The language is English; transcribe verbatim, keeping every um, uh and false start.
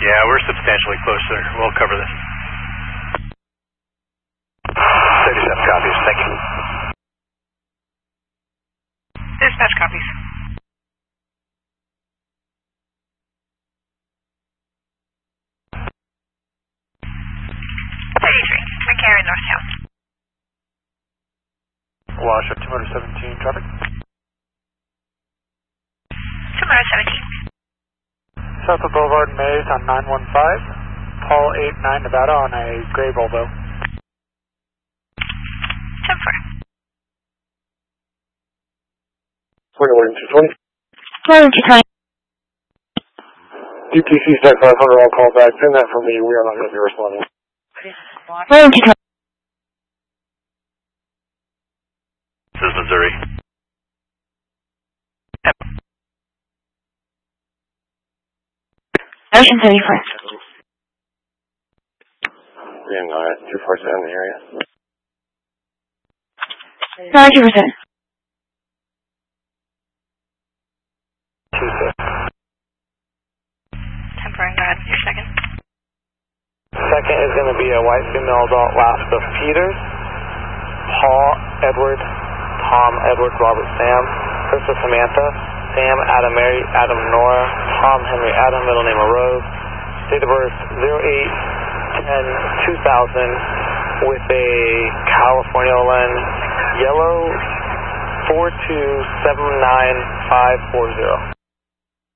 Yeah, we're substantially closer. We'll cover this. thirty-seven copies. Thank you. Dispatch copies. thirty-three. McCarran, Northtown. Wash up two seventeen traffic. two seventeen. South of Boulevard Maze on nine one five. Paul eight nine Nevada on a gray Volvo. ten four. twenty-one two twenty. twenty-one two twenty. D P C Stack five hundred, all call back. Send that for me. We are not going to be responding. twenty-one two twenty. This is Missouri. Ocean seventy-four. Being uh, two four seven in the area. ninety percent. Temporary, go ahead. Your second. Second is going to be a white female adult last of Peters. Paul, Edward, Tom, Edward, Robert, Sam. Krista, Samantha. Sam, Adam, Mary, Adam, Nora. Tom, Henry, Adam, middle name of Rose. Date of birth zero eight ten two thousand with a California lens. Yellow four two seven nine five four zero.